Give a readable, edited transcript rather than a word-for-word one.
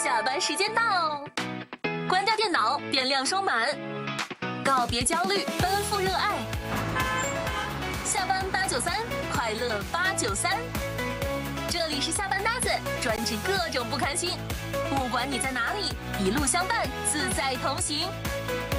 下班时间到，关掉电脑，电量收满，告别焦虑，奔赴热爱。下班893，快乐893。这里是下班搭子，专治各种不开心。不管你在哪里，一路相伴，自在同行。